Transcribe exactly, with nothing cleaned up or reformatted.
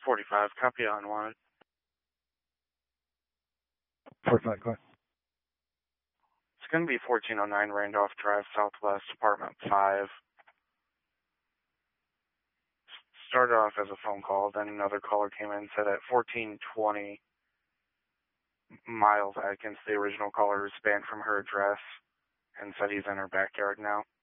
forty-five, copy on one. forty-five, go ahead. It's going to be fourteen oh nine Randolph Drive, Southwest, Apartment five. Started off as a phone call, then another caller came in and said at fourteen twenty Miles Atkins, the original caller, was banned from her address and said he's in her backyard now.